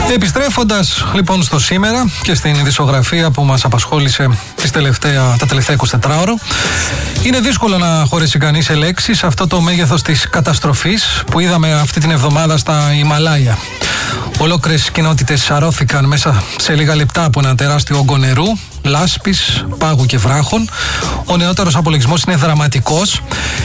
Επιστρέφοντας λοιπόν στο σήμερα και στην ειδησιογραφία που μας απασχόλησε τα τελευταία 24 ώρα, είναι δύσκολο να χωρέσει κανείς σε λέξεις αυτό το μέγεθος της καταστροφής που είδαμε αυτή την εβδομάδα στα Ιμαλάια. Ολόκληρες κοινότητες σαρώθηκαν μέσα σε λίγα λεπτά από ένα τεράστιο όγκο νερού, λάσπης, πάγου και βράχων. Ο νεότερος απολογισμός είναι δραματικός.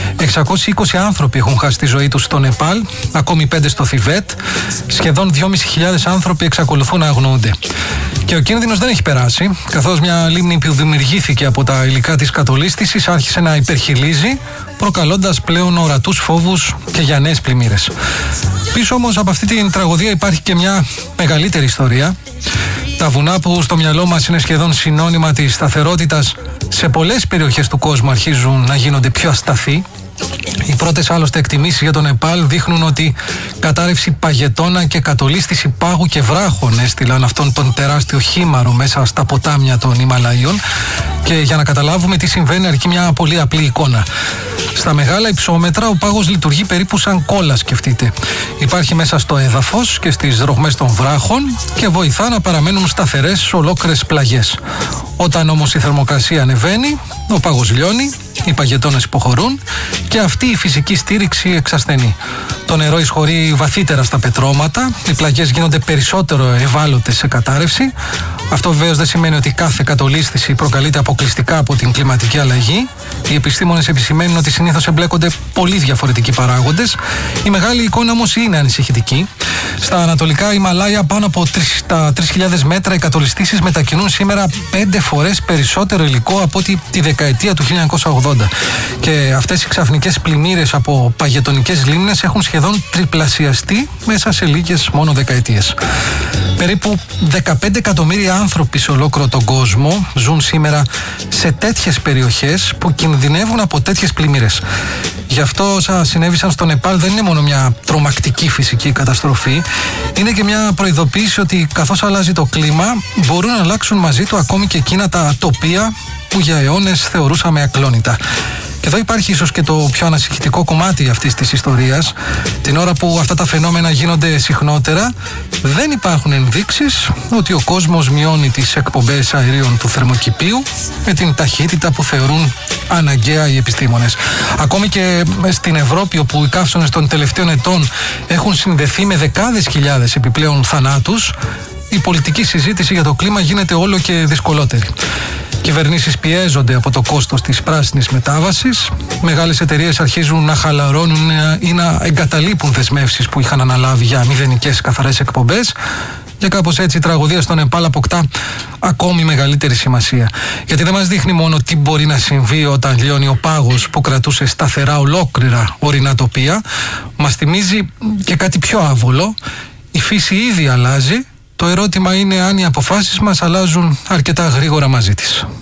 620 άνθρωποι έχουν χάσει τη ζωή τους στο Νεπάλ, ακόμη 5 στο Θιβέτ. Σχεδόν 2.500 άνθρωποι εξακολουθούν να αγνοούνται. Και ο κίνδυνος δεν έχει περάσει, καθώς μια λίμνη που δημιουργήθηκε από τα υλικά της κατολίσθησης άρχισε να υπερχειλίζει, προκαλώντας πλέον ορατούς φόβους και για νέες πλημμύρες. Πίσω όμως από αυτή την τραγωδία υπάρχει και μια μεγαλύτερη ιστορία. Τα βουνά που στο μυαλό μας είναι σχεδόν συνώνυμα της σταθερότητας, σε πολλές περιοχές του κόσμου αρχίζουν να γίνονται πιο ασταθείς. Οι πρώτες άλλωστε εκτιμήσεις για το Νεπάλ δείχνουν ότι κατάρρευση παγετώνα και κατολίσθηση πάγου και βράχων έστειλαν αυτόν τον τεράστιο χήμαρο μέσα στα ποτάμια των Ιμαλαίων. Και για να καταλάβουμε τι συμβαίνει, αρκεί μια πολύ απλή εικόνα. Στα μεγάλα υψόμετρα ο πάγος λειτουργεί περίπου σαν κόλλα, σκεφτείτε. Υπάρχει μέσα στο έδαφος και στις ρογμές των βράχων και βοηθά να παραμένουν σταθερές ολόκληρες πλαγιές. Όταν όμως η θερμοκρασία ανεβαίνει, ο πάγος λιώνει, οι παγετώνες υποχωρούν και αυτή η φυσική στήριξη εξασθενεί. Το νερό εισχωρεί βαθύτερα στα πετρώματα, οι πλαγιές γίνονται περισσότερο ευάλωτες σε κατάρρευση. Αυτό βεβαίως δεν σημαίνει ότι κάθε κατολίσθηση προκαλείται αποκλειστικά από την κλιματική αλλαγή. Οι επιστήμονες επισημαίνουν ότι συνήθως εμπλέκονται πολύ διαφορετικοί παράγοντες. Η μεγάλη εικόνα όμως είναι ανησυχητική. Στα ανατολικά Ιμαλάια, πάνω από τα 3.000 μέτρα, οι κατολισθήσεις μετακινούν σήμερα 5 φορές περισσότερο υλικό από τη δεκαετία του 1980. Και αυτές οι ξαφνικές πλημμύρες από παγετονικές λίμνες έχουν σχεδόν τριπλασιαστεί μέσα σε λίγες μόνο δεκαετίες. Περίπου 15 εκατομμύρια άνθρωποι σε ολόκληρο τον κόσμο ζουν σήμερα σε τέτοιες περιοχές που κινδυνεύουν από τέτοιες πλημμύρες. Γι' αυτό όσα συνέβησαν στο Νεπάλ δεν είναι μόνο μια τρομακτική φυσική καταστροφή, είναι και μια προειδοποίηση ότι καθώς αλλάζει το κλίμα, μπορούν να αλλάξουν μαζί του ακόμη και εκείνα τα τοπία που για αιώνες θεωρούσαμε ακλόνητα. Και εδώ υπάρχει ίσως και το πιο ανασυχητικό κομμάτι αυτής της ιστορίας. Την ώρα που αυτά τα φαινόμενα γίνονται συχνότερα, δεν υπάρχουν ενδείξεις ότι ο κόσμος μειώνει τις εκπομπές αερίων του θερμοκηπίου με την ταχύτητα που θεωρούν αναγκαία οι επιστήμονες. Ακόμη και στην Ευρώπη, όπου οι καύσωνες των τελευταίων ετών έχουν συνδεθεί με δεκάδες χιλιάδες επιπλέον θανάτους, η πολιτική συζήτηση για το κλίμα γίνεται όλο και δυσκολότερη. Κυβερνήσεις πιέζονται από το κόστος της πράσινης μετάβασης. Μεγάλες εταιρείες αρχίζουν να χαλαρώνουν ή να εγκαταλείπουν δεσμεύσεις που είχαν αναλάβει για μηδενικές καθαρές εκπομπές. Και κάπως έτσι η τραγωδία στο Νεπάλ αποκτά ακόμη μεγαλύτερη σημασία. Γιατί δεν μας δείχνει μόνο τι μπορεί να συμβεί όταν λιώνει ο πάγος που κρατούσε σταθερά ολόκληρα ορεινά τοπία. Μας θυμίζει και κάτι πιο άβολο. Η φύση ήδη αλλάζει. Το ερώτημα είναι αν οι αποφάσεις μας αλλάζουν αρκετά γρήγορα μαζί της.